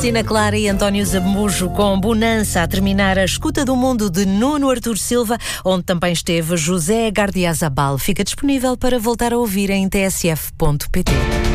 Cristina Clara e António Zambujo com Bonança, a terminar a Escuta do Mundo de Nuno Artur Silva, onde também esteve José Gardiazabal. Fica disponível para voltar a ouvir em tsf.pt.